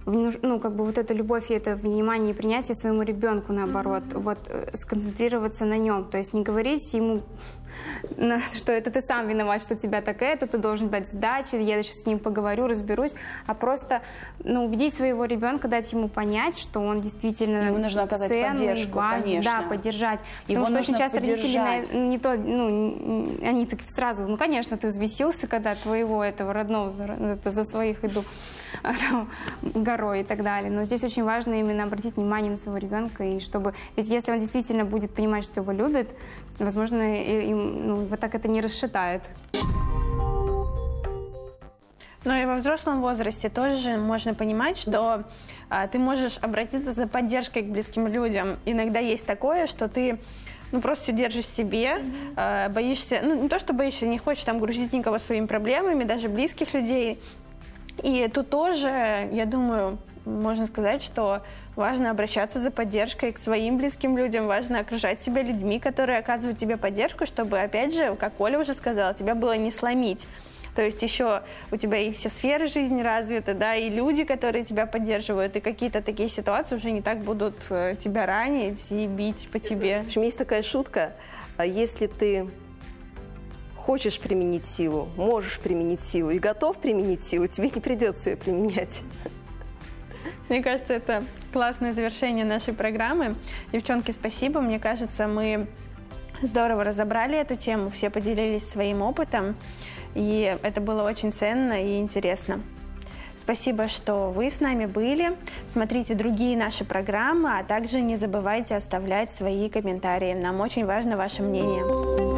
ну, как бы вот эта любовь и это внимание и принятие своему ребенку, наоборот, вот сконцентрироваться на нем, то есть не говорить ему, что это ты сам виноват, что у тебя так это, ты должен дать сдачи, я сейчас с ним поговорю, разберусь, а просто, ну, убедить своего ребенка, дать ему понять, что он действительно ему нужно оказать ценный, поддержку, важный, конечно. да, поддержать. Его Потому что очень часто поддержать. родители не то, ну, они так сразу, ну, конечно, ты взвесился, когда твоего этого родного за своих иду горой и так далее. Но здесь очень важно именно обратить внимание на своего ребенка, и чтобы, ведь если он действительно будет понимать, что его любят, возможно, ну, вот так это не расшатает. Но и во взрослом возрасте тоже можно понимать, что ты можешь обратиться за поддержкой к близким людям. Иногда есть такое, что ты просто держишь в себе, боишься, не то, что боишься, не хочешь там грузить никого своими проблемами, даже близких людей. И тут тоже, я думаю, можно сказать, что важно обращаться за поддержкой к своим близким людям, важно окружать себя людьми, которые оказывают тебе поддержку, чтобы, опять же, как Оля уже сказала, тебя было не сломить. То есть еще у тебя и все сферы жизни развиты, да, и люди, которые тебя поддерживают, и какие-то такие ситуации уже не так будут тебя ранить и бить по тебе. В общем, есть такая шутка, если ты хочешь применить силу, можешь применить силу и готов применить силу, тебе не придется ее применять. Мне кажется, это классное завершение нашей программы. Девчонки, спасибо. Мне кажется, мы здорово разобрали эту тему, все поделились своим опытом, и это было очень ценно и интересно. Спасибо, что вы с нами были. Смотрите другие наши программы, а также не забывайте оставлять свои комментарии. Нам очень важно ваше мнение.